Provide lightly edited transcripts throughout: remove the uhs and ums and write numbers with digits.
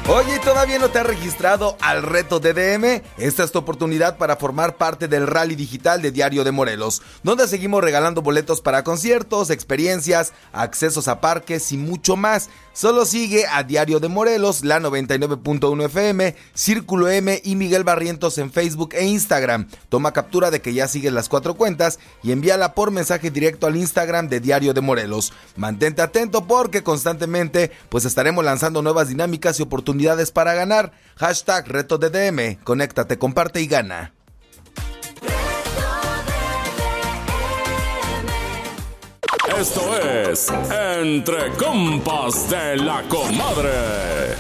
Oye, ¿todavía no te has registrado al reto DDM? Esta es tu oportunidad para formar parte del Rally Digital de Diario de Morelos, donde seguimos regalando boletos para conciertos, experiencias, accesos a parques y mucho más. Solo sigue a Diario de Morelos, la 99.1 FM, Círculo M y Miguel Barrientos en Facebook e Instagram. Toma captura de que ya sigues las 4 cuentas y envíala por mensaje directo al Instagram de Diario de Morelos. Mantente atento porque constantemente pues estaremos lanzando nuevas dinámicas y oportunidades para ganar. Hashtag Reto DDM. Conéctate, comparte y gana. Esto es Entre Compas de la Comadre.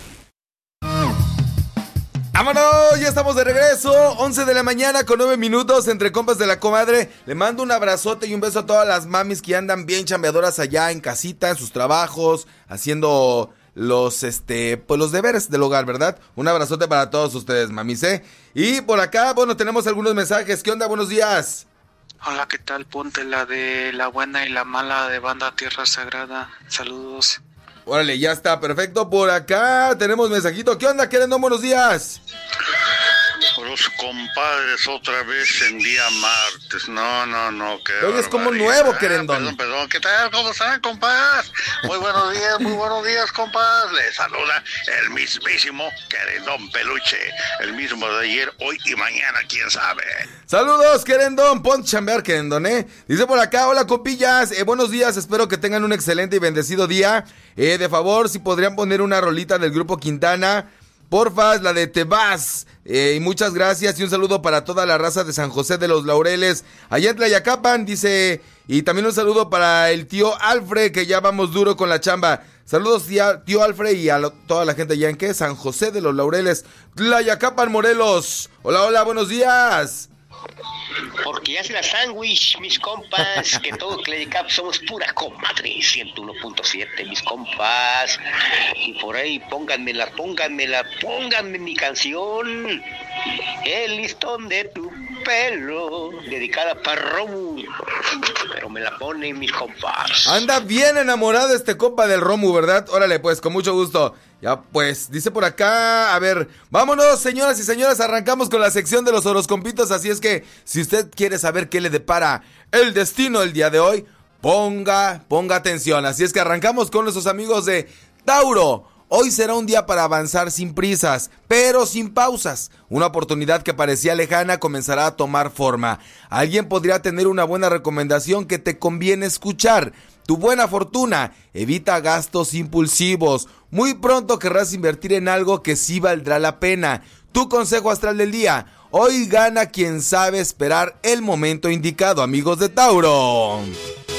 ¡Vámonos! Ya estamos de regreso, 11 de la mañana con 9 minutos Entre Compas de la Comadre. Le mando un abrazote y un beso a todas las mamis que andan bien chambeadoras allá en casita, en sus trabajos, haciendo los deberes del hogar, ¿verdad? Un abrazote para todos ustedes, mamis, ¿eh? Y por acá, bueno, tenemos algunos mensajes. ¿Qué onda? Buenos días. Hola, ¿qué tal? Ponte la de La Buena y la Mala de Banda Tierra Sagrada. Saludos. Órale, ya está, perfecto. Por acá tenemos mensajito. ¿Qué onda, queriendo? Buenos días. Los compadres otra vez en día martes. No. Hoy es como nuevo, querendón. Perdón. ¿Qué tal? ¿Cómo están, compas? Muy buenos días, compas. Les saluda el mismísimo querendón peluche. El mismo de ayer, hoy y mañana, quién sabe. Saludos, querendón. Pon chambear, querendón, ¿eh? Dice por acá, hola, compillas. Buenos días, espero que tengan un excelente y bendecido día. De favor, si podrían poner una rolita del grupo Quintana. Porfa, la de Te Vas. Y muchas gracias y un saludo para toda la raza de San José de los Laureles, allá en Tlayacapan, dice. Y también un saludo para el tío Alfred, que ya vamos duro con la chamba. Saludos, tío Alfred, y a toda la gente allá en ¿qué? San José de los Laureles, Tlayacapan, Morelos. Hola, buenos días. Porque ya se la sándwich, mis compas, que todo Tlayacap somos pura comadre, 101.7, mis compas. Y por ahí pónganme mi canción, El listón de tu pelo, dedicada para Romu, pero me la ponen mis compas. Anda bien enamorado este compa del Romu, ¿verdad? Órale, pues, con mucho gusto. Ya pues, dice por acá, a ver, vámonos, señoras y señores, arrancamos con la sección de los horoscopitos, así es que si usted quiere saber qué le depara el destino el día de hoy, ponga atención, así es que arrancamos con nuestros amigos de Tauro. Hoy será un día para avanzar sin prisas, pero sin pausas. Una oportunidad que parecía lejana comenzará a tomar forma. Alguien podría tener una buena recomendación que te conviene escuchar. Tu buena fortuna, evita gastos impulsivos. Muy pronto querrás invertir en algo que sí valdrá la pena. Tu consejo astral del día, hoy gana quien sabe esperar el momento indicado, amigos de Tauro.